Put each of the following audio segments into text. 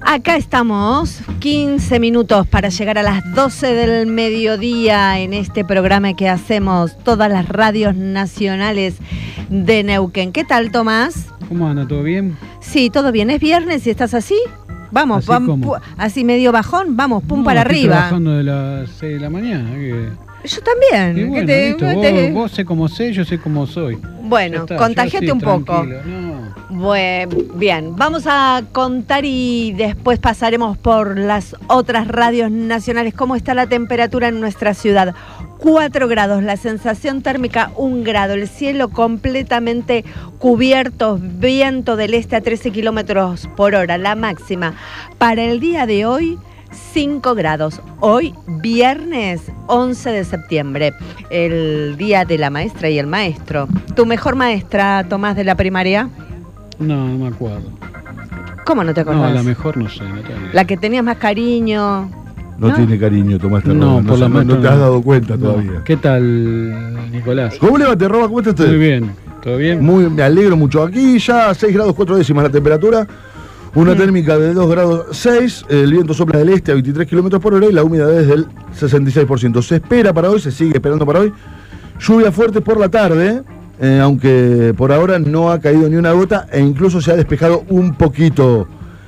Acá estamos, 15 minutos para llegar a las 12 del mediodía en este programa que hacemos todas las radios nacionales de Neuquén. ¿Qué tal, Tomás? ¿Cómo anda? ¿Todo bien? Sí, todo bien. ¿Es viernes y estás así? Vamos, así medio bajón, vamos, pum, para arriba. Trabajando de las 6 de la mañana. Yo también. Y bueno, vos sé cómo sé, yo sé cómo soy. Bueno, contagiate un poco. No. Bueno, bien, vamos a contar y después pasaremos por las otras radios nacionales. ¿Cómo está la temperatura en nuestra ciudad? 4 grados, la sensación térmica 1 grado, el cielo completamente cubierto, viento del este a 13 kilómetros por hora, la máxima para el día de hoy 5 grados, hoy viernes 11 de septiembre, el día de la maestra y el maestro. ¿Tu mejor maestra, Tomás, de la primaria? No me acuerdo. ¿Cómo no te acordás? No, la mejor no sé. No la que tenías más cariño. No tiene cariño, Tomás Terroba. No, por no te has dado cuenta todavía. ¿Qué tal, Nicolás? ¿Cómo le va, Terroba? ¿Cómo está usted? Muy bien, ¿todo bien? Me alegro mucho. Aquí ya 6 grados 4 décimas la temperatura, una térmica de 2 grados 6, el viento sopla del este a 23 kilómetros por hora y la humedad es del 66%. Se espera para hoy, se sigue esperando para hoy, lluvia fuerte por la tarde, aunque por ahora no ha caído ni una gota e incluso se ha despejado un poquito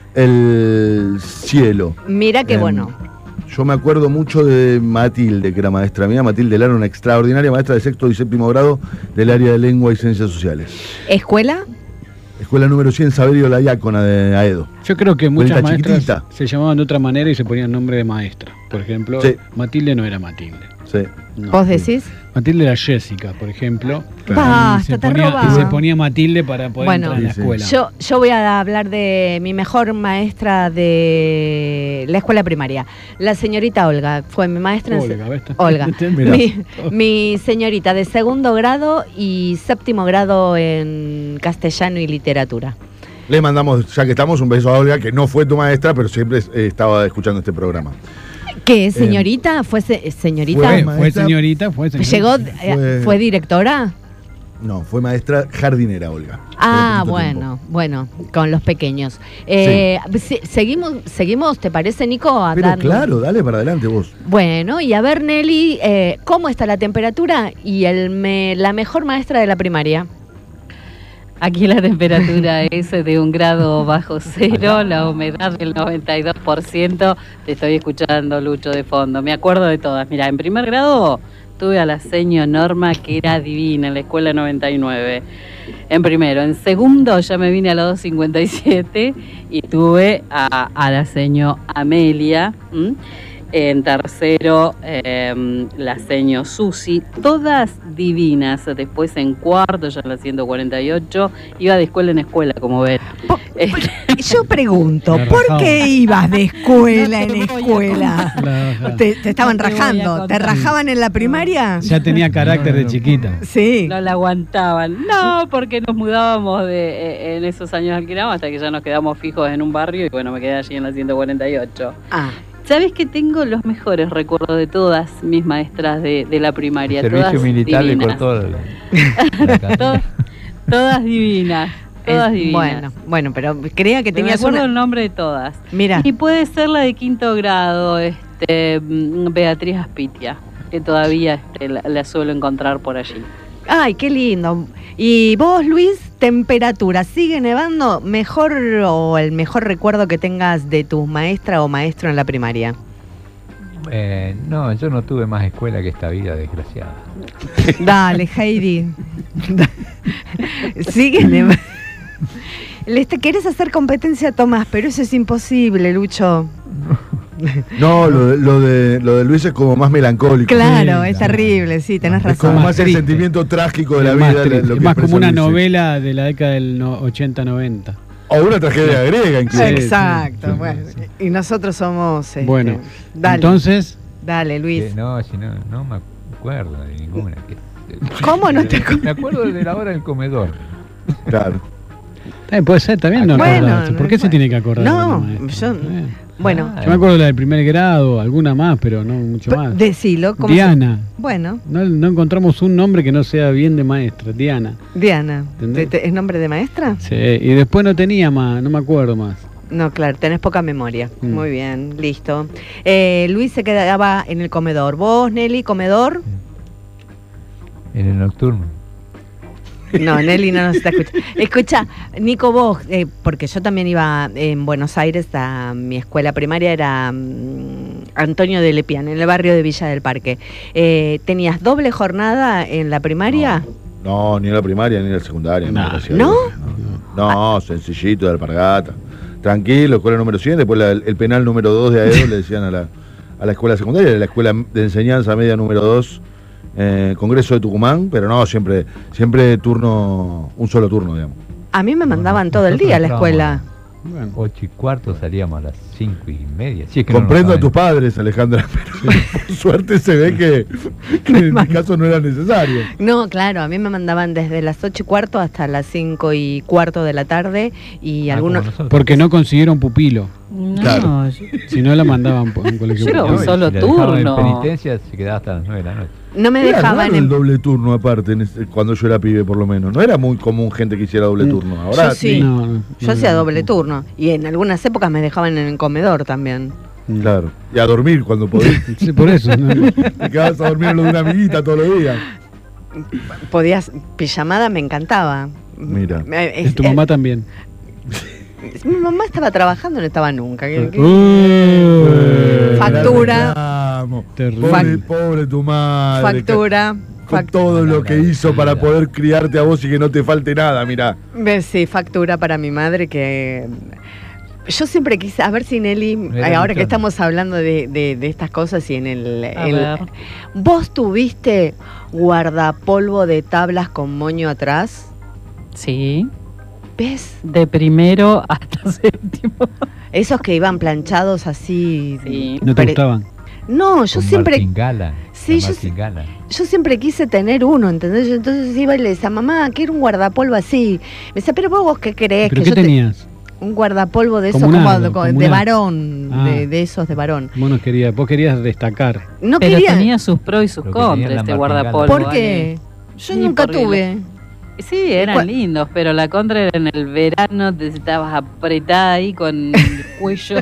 el cielo. Mira qué bueno. Yo me acuerdo mucho de Matilde, que era maestra mía. Matilde Lara, una extraordinaria maestra de 6º y 7º grado del área de Lengua y Ciencias Sociales. ¿Escuela? Escuela número 100, Saberio La Diácona de Aedo. Yo creo que muchas maestras chiquitita. Se llamaban de otra manera y se ponían nombre de maestra. Por ejemplo, sí. Matilde no era Matilde. Sí. No. ¿Vos decís? Matilde era Jessica, por ejemplo. Basta, te robaba. Y se ponía Matilde para poder entrar a la escuela. Yo voy a hablar de mi mejor maestra de la escuela primaria. La señorita Olga, fue mi maestra. Olga. mi señorita de 2º grado y 7º grado en castellano y literatura. Le mandamos, ya que estamos, un beso a Olga, que no fue tu maestra, pero siempre estaba escuchando este programa. ¿Qué, señorita? ¿Fue señorita? Fue señorita. ¿Llegó? ¿Fue directora? No, fue maestra jardinera, Olga. Ah, bueno, con los pequeños. Sí. Seguimos, ¿te parece, Nico? Pero claro, dale para adelante vos. Bueno, y a ver, Nelly, ¿cómo está la temperatura y la mejor maestra de la primaria? Aquí la temperatura es de 1 grado bajo cero, la humedad del 92%. Te estoy escuchando, Lucho, de fondo. Me acuerdo de todas. Mira, en primer grado tuve a la seño Norma, que era divina, en la escuela 99. En primero. En segundo ya me vine a la 257 y tuve a la seño Amelia. En tercero, la seño Susi, todas divinas. Después en cuarto, ya en la 148, iba de escuela en escuela, como ven. Yo pregunto, ¿por qué ibas de escuela en escuela? ¿Te estaban rajando? ¿Te rajaban en la primaria? Ya tenía carácter de chiquita. Sí. No la aguantaban. No, porque nos mudábamos en esos años alquilamos hasta que ya nos quedamos fijos en un barrio y bueno, me quedé allí en la 148. ¿Sabes que tengo los mejores recuerdos de todas mis maestras de la primaria? El servicio todas militar divinas. le cortó Todas divinas. Todas divinas. Bueno, pero creía que tenías me acuerdo el nombre de todas. Mira. Y puede ser la de 5º grado, Beatriz Aspitia, que todavía la suelo encontrar por allí. Ay, qué lindo. ¿Y vos, Luis, temperatura? ¿Sigue nevando? ¿Mejor o el mejor recuerdo que tengas de tu maestra o maestro en la primaria? No, yo no tuve más escuela que esta vida, desgraciada. Dale, Heidi. Sigue nevando. Querés hacer competencia a Tomás, pero eso es imposible, Lucho. No, lo de Luis es como más melancólico. Claro, es terrible, sí, tenés razón. Es como más el sentimiento trágico de la vida. Es más como una novela de la década del 80-90. O una tragedia griega, incluso. Exacto, sí, bueno. Sí. Y nosotros somos... bueno, dale. Entonces... Dale, Luis. No me acuerdo de ninguna. ¿Cómo no te acuerdas? Me acuerdo de la hora del comedor. Claro. Puede ser, también no acordarse. ¿Por qué se tiene que acordar? No, yo... Bueno. Yo me acuerdo de la del primer grado, alguna más, pero no mucho más. Decilo. ¿Cómo Diana. Bueno. No encontramos un nombre que no sea bien de maestra. Diana. ¿Es nombre de maestra? Sí, y después no tenía más, no me acuerdo más. No, claro, tenés poca memoria. Mm. Muy bien, listo. Luis se quedaba en el comedor. ¿Vos, Nelly, comedor? En el nocturno. No, Nelly no nos está escuchando. Escucha, Nico, vos, porque yo también iba en Buenos Aires, a mi escuela primaria era Antonio de Lepian, en el barrio de Villa del Parque. ¿Tenías doble jornada en la primaria? No, ni en la primaria ni en la secundaria. No. gracias a ¿No? Dios. No, sencillito de alpargata. Tranquilo, escuela número 100, después el penal número 2 de Aedo le decían a la escuela secundaria, la escuela de enseñanza media número 2, Congreso de Tucumán, pero no, siempre turno, un solo turno, digamos. A mí me mandaban todo el día a la escuela. Bueno. 8:15 salíamos a las 5:30. Si es que Comprendo no a tus padres, Alejandra, pero por suerte se ve que en mi caso no era necesario. No, claro, a mí me mandaban desde las 8:15 hasta las 5:15 de la tarde y algunos... Porque no consiguieron pupilo. No, Claro. Si no la mandaban por un colegio Yo era público. un solo si la dejaban en turno. penitencia se quedaba hasta las 9 de la noche. no me Era dejaban raro en... el doble turno aparte, cuando yo era pibe por lo menos. No era muy común gente que hiciera doble turno. Ahora Yo sí. No, Yo hacía doble turno y en algunas épocas me dejaban en el comedor también. Claro. Y a dormir cuando podías. Sí, por eso. ¿no? Te quedabas a dormir en lo de una amiguita todos los días. Podías, pijamada me encantaba. Mira. Y tu mamá también. Mi mamá estaba trabajando, no estaba nunca. Uh, Factura. Vamos. Terrible. Pobre tu madre. Factura. Con todo lo que hizo para poder criarte a vos y que no te falte nada, mirá. Sí, factura para mi madre que... Yo siempre quise, a ver si Nelly, Era ahora que mucho. estamos hablando de estas cosas y en el... A ver. ¿Vos tuviste guardapolvo de tablas con moño atrás? Sí, ¿Ves? de primero hasta séptimo. Esos que iban planchados así... Sí. ¿No te Pare- gustaban? No, yo Con siempre... Martín Gala. Sí, con yo Martín Gala. Yo siempre quise tener uno, ¿entendés? Yo entonces iba y le decía, mamá, quiero un guardapolvo así. Me decía, pero vos qué querés. ¿Pero que qué yo tenías? un guardapolvo de esos Comunal, como de comunal. varón, Ah. de esos de varón. Vos querías destacar. No Pero quería. tenía sus pros y sus Lo que tenía contras la este martingala. guardapolvo. ¿Por Ale. qué? Yo Sí, nunca porque tuve. Sí, eran ¿Cuál? lindos, pero la contra era en el verano, te estabas apretada ahí con el cuello.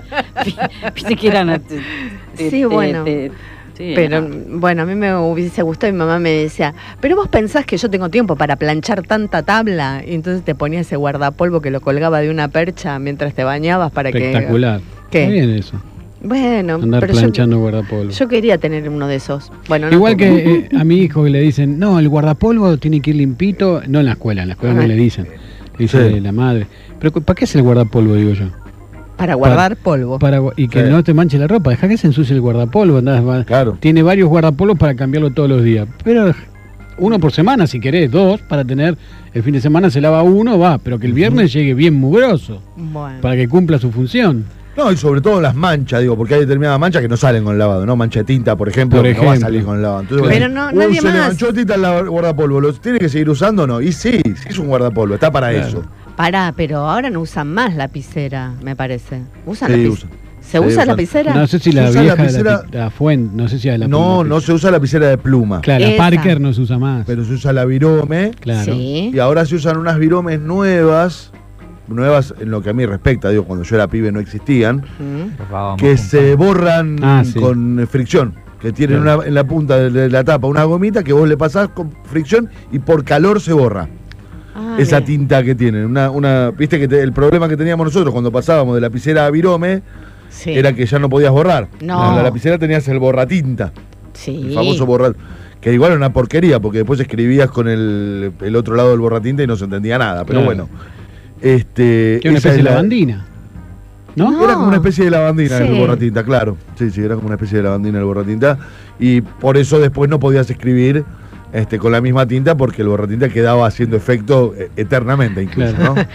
Viste que eran... Sí, bueno. sí, Pero era- bueno, a mí me hubiese gustado y mi mamá me decía, pero vos pensás que yo tengo tiempo para planchar tanta tabla. Y entonces te ponía ese guardapolvo que lo colgaba de una percha mientras te bañabas para Espectacular. ¿Qué? Está bien eso. que... Bueno, Andar pero planchando guardapolvo. yo quería tener uno de esos. Bueno, no Igual tuve. que a mi hijo que le dicen, no, el guardapolvo tiene que ir limpito, no en la escuela no le dicen, le dice Sí. la madre. Pero ¿para qué es el guardapolvo, digo yo? Para guardar polvo. Y que Sí. no te manche la ropa, deja que se ensucie el guardapolvo. Claro. Tiene varios guardapolvos para cambiarlo todos los días. Pero uno por semana, si querés, 2, para tener, el fin de semana se lava uno, va, pero que el viernes llegue bien mugroso, Bueno. para que cumpla su función. No, y sobre todo las manchas, digo, porque hay determinadas manchas que no salen con lavado, ¿no? Mancha de tinta, por ejemplo, Por que no va a ejemplo. salir con lavado. Entonces, Pero bueno, no, nadie se le más. manchó tinta al guardapolvo, ¿lo tiene que seguir usando o no? Y sí es un guardapolvo, está para Claro. eso. Pará, pero ahora no usan más lapicera, me parece. ¿Usan Sí, lapicera? usan. ¿Se Sí, usa usan. lapicera? No sé si Se la usa vieja lapicera- la fuente, no sé si es la No se usa lapicera de pluma, Claro, la Esa. Parker no se usa más. pero se usa la virome. Claro. Sí. Y ahora se usan unas viromes nuevas en lo que a mí respecta, digo, cuando yo era pibe no existían, Mm. Robábamos que con se borran Ah, sí. con fricción, que tienen Claro. en la punta de la tapa una gomita que vos le pasás con fricción y por calor se borra. Ah, Esa bien. tinta que tienen. Viste que el problema que teníamos nosotros cuando pasábamos de lapicera a virome Sí. era que ya no podías borrar. No. En la lapicera tenías el borratinta, Sí. el famoso borrar. Que igual era una porquería, porque después escribías con el otro lado del borratinta y no se entendía nada. Pero Claro. bueno. Que es una esa especie es de la- lavandina. ¿No? No. Era como una especie de lavandina Sí. el borratinta, claro. Sí, era como una especie de lavandina el borratinta. Y por eso después no podías escribir con la misma tinta, porque el borratinta quedaba haciendo efecto eternamente incluso, Claro. ¿no?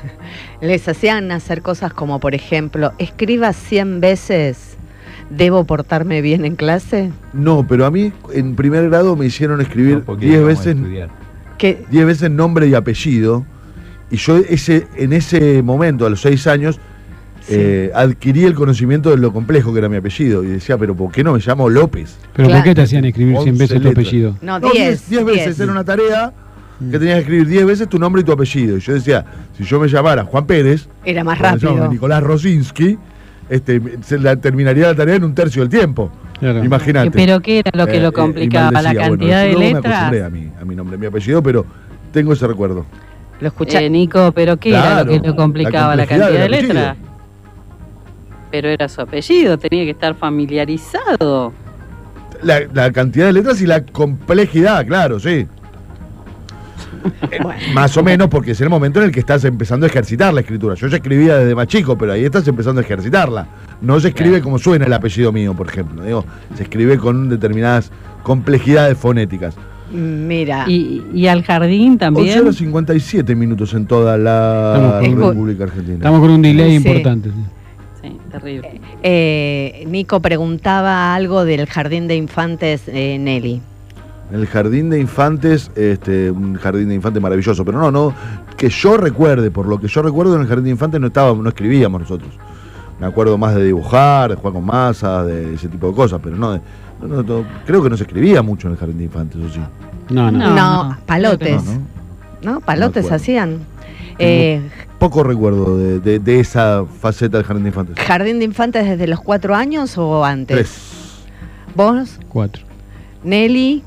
Les hacían hacer cosas como, por ejemplo, escriba 100 veces, ¿debo portarme bien en clase? No, pero a mí en primer grado me hicieron escribir No, porque 10 íbamos a veces, estudiar. Que 10 veces nombre y apellido. Y yo en ese momento, a los 6 años, Sí. adquirí el conocimiento de lo complejo que era mi apellido. Y decía, pero ¿por qué no me llamo López? ¿Pero Claro. por qué te hacían escribir 100 veces tu 11 letras. apellido? no, No, 10. 10 veces, era una tarea que tenías que escribir 10 veces tu nombre y tu apellido. Y yo decía, si yo me llamara Juan Pérez, Era más como se llama, rápido. Nicolás Rosinski, terminaría la tarea en un tercio del tiempo. Claro. Imagínate. ¿Pero qué era lo que lo Y complicaba? ¿La maldecía. cantidad de Luego me letras? acostumbré a mi nombre, mi apellido, pero tengo ese recuerdo. Lo escuché. Nico, ¿pero qué era Claro, lo que lo complicaba? la ¿La cantidad de complejidad del letras? Pero era su apellido, tenía que estar familiarizado. La cantidad de letras y la complejidad, claro, sí. Más o menos porque es el momento en el que estás empezando a ejercitar la escritura. Yo ya escribía desde más chico, pero ahí estás empezando a ejercitarla. No se escribe como suena el apellido mío, por ejemplo. Digo, se escribe con determinadas complejidades fonéticas. Mira. Y al jardín 11 también. horas 57 minutos en toda la Estamos- República Argentina. Estamos con un delay Sí. importante. Sí. Sí, terrible. Nico preguntaba algo del jardín de infantes Nelly. El jardín de infantes, un jardín de infantes maravilloso, pero no, que yo recuerde, por lo que yo recuerdo en el jardín de infantes no escribíamos nosotros. Me acuerdo más de dibujar, de jugar con masas, de ese tipo de cosas, pero creo que no se escribía mucho en el jardín de infantes, ¿o sí? No. No, palotes. No, ¿no? ¿No? Palotes acuerdo. hacían. Poco recuerdo de esa faceta del jardín de infantes. ¿Jardín de infantes desde los 4 años o antes? 3. ¿Vos, 4. Nelly?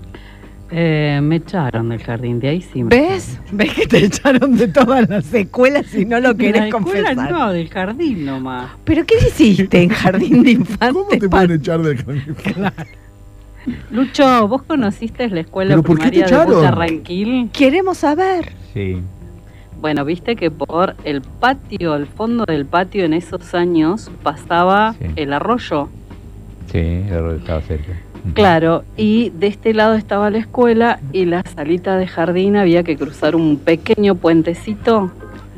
Me echaron del jardín, de ahí sí. ¿Ves? ¿Ves que te echaron de todas las escuelas y no lo La querés escuela confesar? no, del jardín nomás. ¿Pero qué hiciste en jardín de infantes? ¿Cómo te pueden echar del jardín de infantes? Lucho, ¿vos conociste la escuela ¿Pero por qué te primaria de echaron? Butarranquil? Queremos saber. Sí. Bueno, viste que por el patio, el fondo del patio en esos años pasaba Sí. el arroyo. Sí, el arroyo estaba cerca. Claro, y de este lado estaba la escuela y la salita de jardín había que cruzar un pequeño puentecito.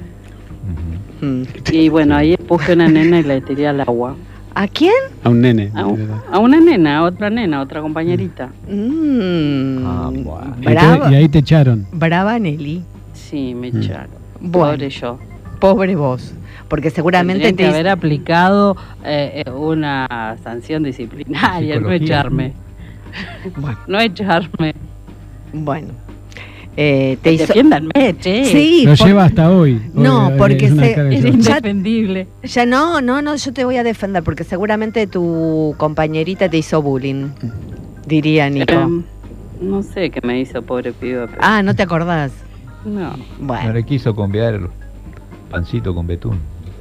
Ujú. Y bueno, ahí empujé a una nena y la tiré al agua. ¿A quién? A un nene. A una nena, a otra nena, a otra compañerita. Ah, bueno. Brava, Y ahí te echaron. brava Nelly. Sí, me echaron. Bueno. Pobre yo. Pobre vos. Porque seguramente Tendrían que haber aplicado una sanción disciplinaria, no Psicología. echarme. Bueno. No echarme. Bueno. Te hizo... Defiéndanme, che. Sí, Lo por- lleva hasta hoy. No, Hoy, porque es una se- cara de Es suerte. indefendible. Ya no, yo te voy a defender porque seguramente tu compañerita te hizo bullying, diría Nico. No sé qué me hizo, pobre piba. Pero Ah, ¿no te acordás? no. No Bueno. le quiso cambiar pancito con betún.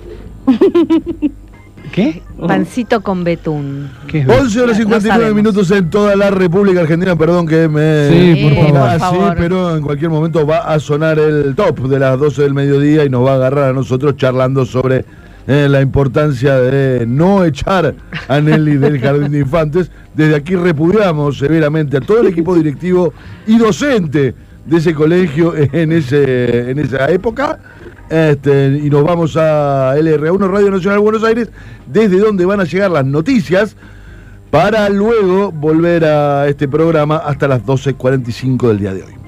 ¿Qué? Pancito con betún. ¿Qué es? 11 horas No 59 sabemos. minutos en toda la República Argentina. Perdón que me Sí, por ponga favor. así, Por favor. pero en cualquier momento va a sonar el top de las 12 del mediodía y nos va a agarrar a nosotros charlando sobre la importancia de no echar a Nelly del Jardín de Infantes. Desde aquí repudiamos severamente a todo el equipo directivo y docente de ese colegio en esa época. Y nos vamos a LR1 Radio Nacional de Buenos Aires, desde donde van a llegar las noticias, para luego volver a este programa hasta las 12:45 del día de hoy.